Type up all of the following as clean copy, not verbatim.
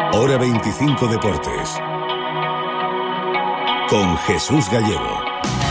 Hora 25 Deportes. Con Jesús Gallego.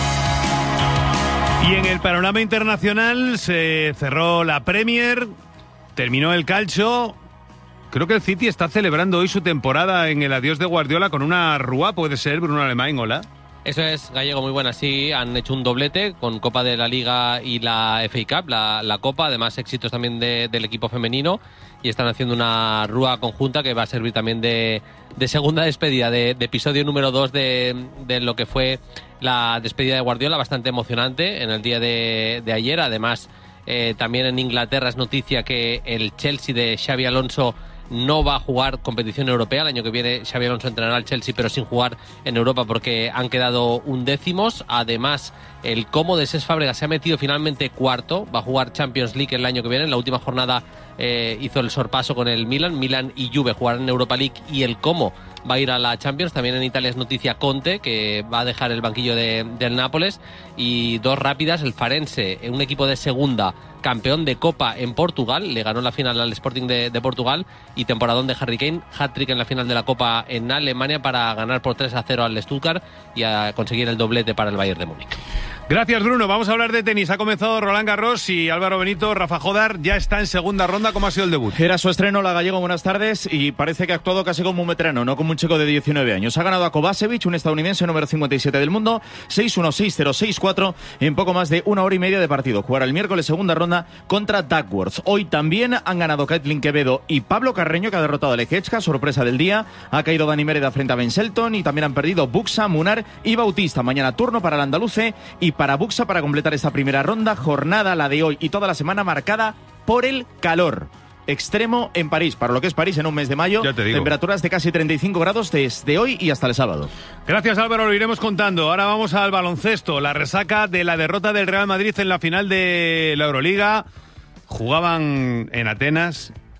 Y en el panorama internacional se cerró la Premier, terminó el calcio. Creo que el City está celebrando hoy su temporada en el adiós de Guardiola con una rúa, puede ser, Bruno Alemán, hola. Eso es, Gallego, muy buena. Sí, han hecho un doblete con Copa de la Liga y la FA Cup, la Copa, además éxitos también del equipo femenino, y están haciendo una rúa conjunta que va a servir también de segunda despedida, de episodio número 2 de lo que fue la despedida de Guardiola, bastante emocionante en el día de ayer. Además, también en Inglaterra es noticia que el Chelsea de Xabi Alonso no va a jugar competición europea. El año que viene Xabi Alonso entrenará al Chelsea, pero sin jugar en Europa porque han quedado undécimos. Además, el Como de Cesc Fàbregas se ha metido finalmente cuarto. Va a jugar Champions League el año que viene. En la última jornada hizo el sorpaso con el Milan y Juve jugarán en Europa League, y el Como va a ir a la Champions. También en Italia es noticia Conte, que va a dejar el banquillo del Nápoles. Y dos rápidas, el Farense, un equipo de segunda, campeón de Copa en Portugal, le ganó la final al Sporting de Portugal, y temporadón de Harry Kane, hat-trick en la final de la Copa en Alemania para ganar por 3-0 al Stuttgart y a conseguir el doblete para el Bayern de Múnich. Gracias, Bruno. Vamos a hablar de tenis. Ha comenzado Roland Garros y Álvaro Benito. Rafa Jodar ya está en segunda ronda. ¿Cómo ha sido el debut? Era su estreno, la Gallego, buenas tardes, y parece que ha actuado casi como un veterano, no como un chico de 19 años. Ha ganado a Kovacevic, un estadounidense número 57 del mundo, 6-1, 6-0, 6-4 en poco más de una hora y media de partido. Jugará el miércoles segunda ronda contra Duckworth. Hoy también han ganado Caitlin Quevedo y Pablo Carreño, que ha derrotado a Lechecka, sorpresa del día. Ha caído Dani Mérida frente a Ben Shelton, y también han perdido Buxa, Munar y Bautista. Mañana turno para el andaluce y para Buxa para completar esta primera ronda. Jornada, la de hoy y toda la semana, marcada por el calor extremo en París, para lo que es París en un mes de mayo. Ya te digo. Temperaturas de casi 35 grados desde hoy y hasta el sábado. Gracias, Álvaro, lo iremos contando. Ahora vamos al baloncesto, la resaca de la derrota del Real Madrid en la final de la Euroliga. Jugaban en Atenas